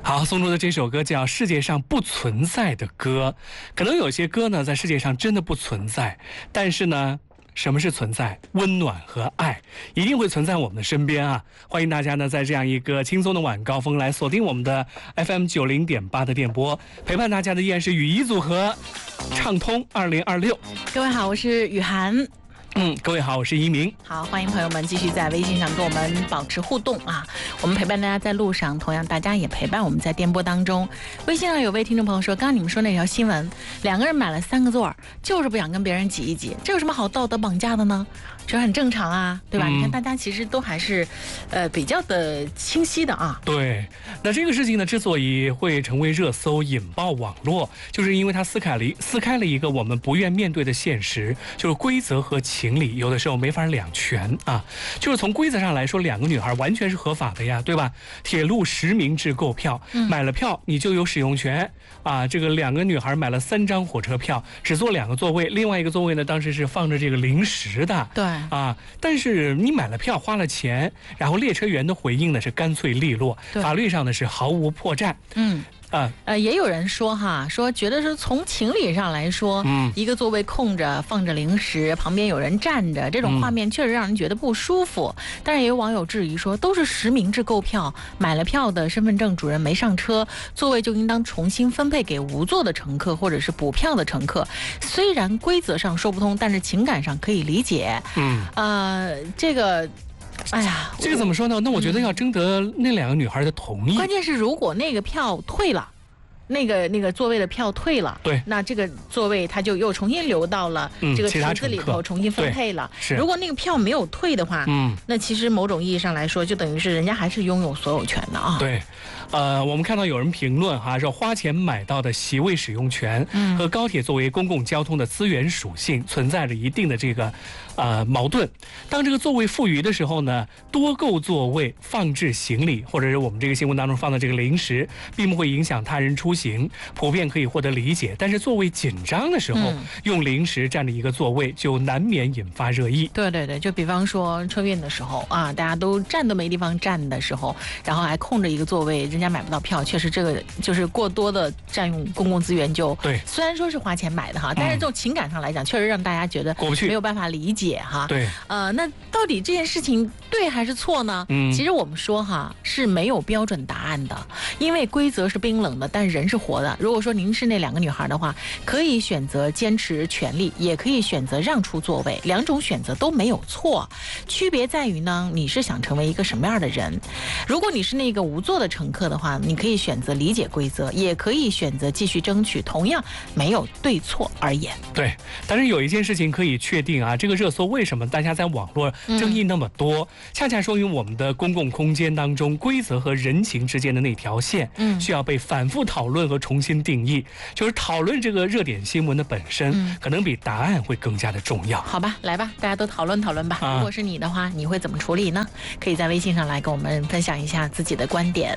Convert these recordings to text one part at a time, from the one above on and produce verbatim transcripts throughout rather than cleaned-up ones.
好，送出的这首歌叫《世界上不存在的歌》。可能有些歌呢，在世界上真的不存在，但是呢，什么是存在？温暖和爱一定会存在我们的身边啊！欢迎大家呢，在这样一个轻松的晚高峰来锁定我们的 F M 九零点八的电波，陪伴大家的依然是雨衣组合，畅通二零二六。 各位好，我是雨涵。 嗯，各位好，我是一鸣。 好，欢迎朋友们继续在微信上跟我们保持互动啊！我们陪伴大家在路上，同样大家也陪伴我们在电波当中。微信上有位听众朋友说，刚刚你们说那条新闻，两个人买了三个座，就是不想跟别人挤一挤，这有什么好道德绑架的呢？这很正常啊，对吧？嗯、你看大家其实都还是，呃，比较的清晰的啊。 对，那这个事情呢，之所以会成为热搜，引爆网络，就是因为它撕开了撕开了一个我们不愿面对的现实，就是规则和情理有的时候没法两全啊。就是从规则上来说，两个女孩完全是合法的呀，对吧？铁路实名制购票，嗯、买了票你就有使用权啊。这个两个女孩买了三张火车票，只坐两个座位，另外一个座位呢，当时是放着这个零食的。 对。 啊！但是你买了票，花了钱，然后列车员的回应呢是干脆利落，法律上呢是毫无破绽。嗯。 啊，呃，也有人说哈，说觉得是从情理上来说，嗯，一个座位空着，放着零食，旁边有人站着，这种画面确实让人觉得不舒服。嗯、但是也有网友质疑说，都是实名制购票，买了票的身份证主人没上车，座位就应当重新分配给无座的乘客或者是补票的乘客。虽然规则上说不通，但是情感上可以理解。嗯，呃，这个。哎呀， 这个怎么说呢？那我觉得要征得那两个女孩的同意。 关键是，如果那个票退了，那个那个座位的票退了， 对， 那这个座位它就又重新流到了这个池子里头，重新分配了。 是， 如果那个票没有退的话，嗯，那其实某种意义上来说，就等于是人家还是拥有所有权的啊。 对。呃，我们看到有人评论哈，说花钱买到的席位使用权和高铁作为公共交通的资源属性存在着一定的这个呃矛盾。当这个座位富余的时候呢，多购座位放置行李，或者是我们这个新闻当中放的这个零食，并不会影响他人出行，普遍可以获得理解。但是座位紧张的时候，嗯、用零食占着一个座位，就难免引发热议。 对对对，就比方说春运的时候啊，大家都站都没地方站的时候，然后还空着一个座位，人家买不到票，确实这个就是过多的占用公共资源就。 对， 虽然说是花钱买的哈，但是这种情感上来讲，确实让大家觉得过不去， 没有办法理解哈。 对， 呃，那到底这件事情对还是错呢？嗯，其实我们说哈是没有标准答案的，因为规则是冰冷的，但人是活的。如果说您是那两个女孩的话，可以选择坚持权利，也可以选择让出座位，两种选择都没有错，区别在于呢，你是想成为一个什么样的人。如果你是那个无座的乘客的话，你可以选择理解规则，也可以选择继续争取，同样没有对错而言。 对，但是有一件事情可以确定啊，这个热搜为什么大家在网络争议那么多，嗯、恰恰说明我们的公共空间当中规则和人情之间的那条线，嗯，需要被反复讨论和重新定义。就是讨论这个热点新闻的本身，嗯、可能比答案会更加的重要。 好吧，来吧，大家都讨论讨论吧。啊、如果是你的话，你会怎么处理呢？可以在微信上来跟我们分享一下自己的观点。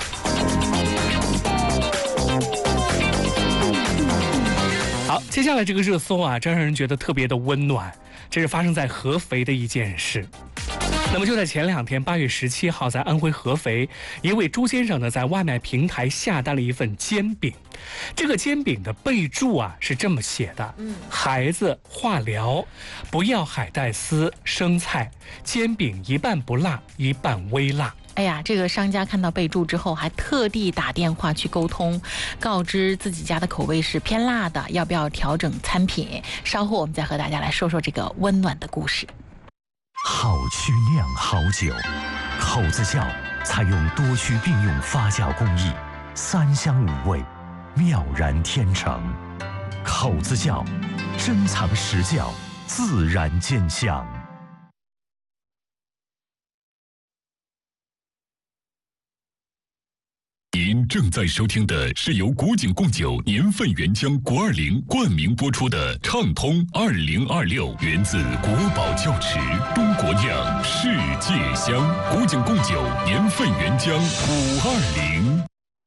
好，接下来这个热搜啊，真让人觉得特别的温暖。这是发生在合肥的一件事。那么就在前两天，八月十七号，在安徽合肥，一位朱先生呢，在外卖平台下单了一份煎饼。这个煎饼的备注啊是这么写的：嗯，孩子化疗，不要海带丝、生菜，煎饼一半不辣，一半微辣。 哎呀，这个商家看到备注之后，还特地打电话去沟通，告知自己家的口味是偏辣的，要不要调整餐品。稍后我们再和大家来说说这个温暖的故事。 好曲酿好酒，口子窖采用多区并用发酵工艺，三香五味，妙然天成。口子窖，珍藏实窖，自然见香。 您正在收听的是由古井贡酒年份原浆国二零冠名播出的《畅通二零二六》，源自国宝窖池，中国酿，世界香。古井贡酒年份原浆五二零。